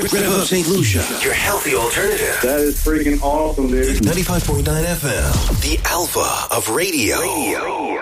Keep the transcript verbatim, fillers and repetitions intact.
Rev Up Saint Lucia, your healthy alternative. That is freaking awesome, dude. ninety-five point nine F M, the alpha of radio. radio.